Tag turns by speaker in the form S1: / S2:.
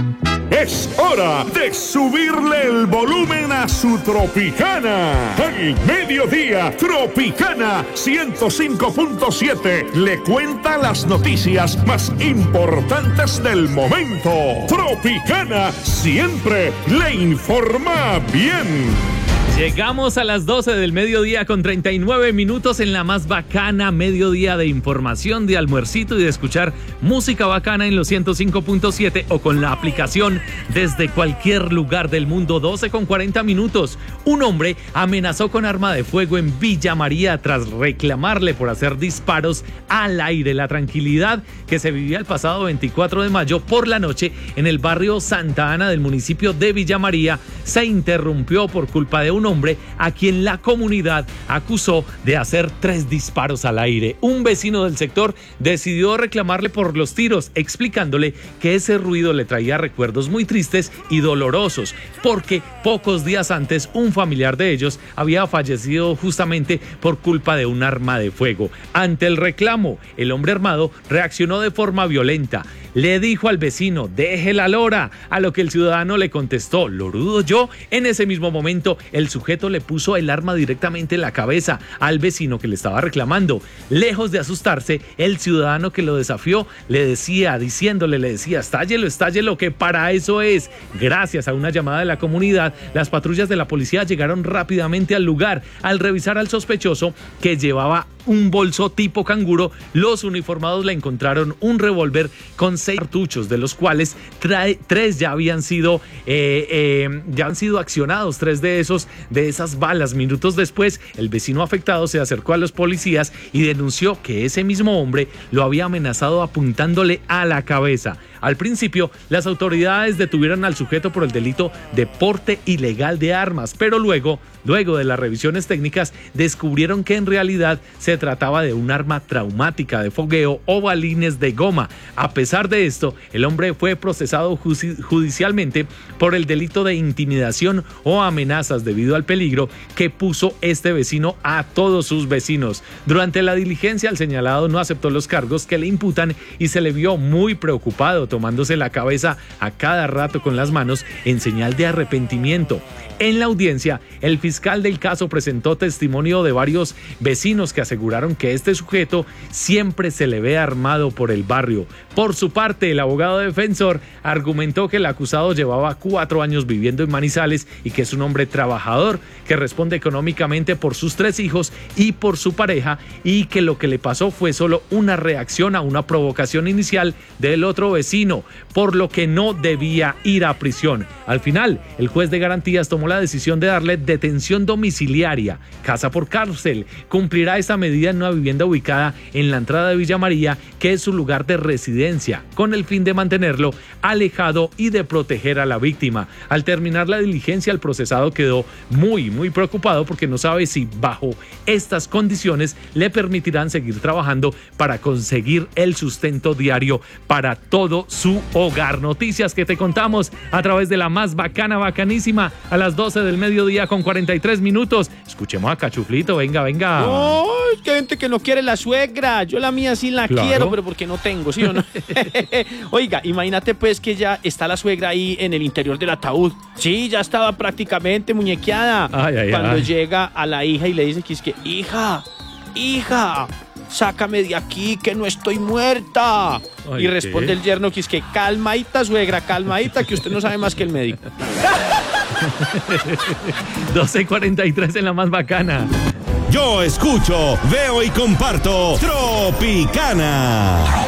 S1: Es hora de subirle el volumen a su Tropicana. Al mediodía, Tropicana 105.7 le cuenta las noticias más importantes del momento. Tropicana siempre le informa bien.
S2: Llegamos a las 12 del mediodía con 39 minutos en la más bacana mediodía de información, de almuercito y de escuchar música bacana en los 105.7 o con la aplicación desde cualquier lugar del mundo. 12 con 40 minutos. Un hombre amenazó con arma de fuego en Villa María tras reclamarle por hacer disparos al aire. La tranquilidad que se vivía el pasado 24 de mayo por la noche en el barrio Santa Ana del municipio de Villa María se interrumpió por culpa de un hombre a quien la comunidad acusó de hacer 3 disparos al aire. Un vecino del sector decidió reclamarle por los tiros, explicándole que ese ruido le traía recuerdos muy tristes y dolorosos, porque pocos días antes un familiar de ellos había fallecido justamente por culpa de un arma de fuego. Ante el reclamo, el hombre armado reaccionó de forma violenta. Le dijo al vecino: deje la lora, a lo que el ciudadano le contestó: ¿lorudo yo? En ese mismo momento, el sujeto le puso el arma directamente en la cabeza al vecino que le estaba reclamando. Lejos de asustarse, el ciudadano que lo desafió le decía, estállelo, que para eso es. Gracias a una llamada de la comunidad, las patrullas de la policía llegaron rápidamente al lugar. Al revisar al sospechoso, que llevaba un bolso tipo canguro, los uniformados le encontraron un revólver con 6 cartuchos, de los cuales 3 ya han sido accionados, 3 de esas balas. Minutos después, el vecino afectado se acercó a los policías y denunció que ese mismo hombre lo había amenazado apuntándole a la cabeza. Al principio, las autoridades detuvieron al sujeto por el delito de porte ilegal de armas, pero luego de las revisiones técnicas, descubrieron que en realidad se trataba de un arma traumática de fogueo o balines de goma. A pesar de esto, el hombre fue procesado judicialmente por el delito de intimidación o amenazas debido al peligro que puso este vecino a todos sus vecinos. Durante la diligencia, el señalado no aceptó los cargos que le imputan y se le vio muy preocupado, tomándose la cabeza a cada rato con las manos en señal de arrepentimiento. En la audiencia, el fiscal del caso presentó testimonio de varios vecinos que aseguraron que este sujeto siempre se le ve armado por el barrio. Por su parte, el abogado defensor argumentó que el acusado llevaba 4 años viviendo en Manizales y que es un hombre trabajador que responde económicamente por sus 3 hijos y por su pareja, y que lo que le pasó fue solo una reacción a una provocación inicial del otro vecino, por lo que no debía ir a prisión. Al final, el juez de garantías tomó la decisión de darle detención domiciliaria, casa por cárcel. Cumplirá esta medida en una vivienda ubicada en la entrada de Villa María, que es su lugar de residencia, con el fin de mantenerlo alejado y de proteger a la víctima. Al terminar la diligencia, el procesado quedó muy preocupado porque no sabe si bajo estas condiciones le permitirán seguir trabajando para conseguir el sustento diario para todo su hogar. Noticias que te contamos a través de la más bacana, bacanísima, a las 12 del mediodía con 43 minutos. Escuchemos a Cachuflito, venga.
S3: No, es que hay gente que no quiere la suegra. Yo la mía sí la quiero, pero porque no tengo, ¿sí o no? Oiga, imagínate pues que ya está la suegra ahí en el interior del ataúd. Sí, ya estaba prácticamente muñequeada. Cuando llega a la hija y le dice que es que, hija, sácame de aquí, que no estoy muerta. Y responde el yerno que es que, calmadita suegra, calmadita, que usted no sabe más que el médico.
S2: 12:43 en la más bacana.
S1: Yo escucho, veo y comparto Tropicana.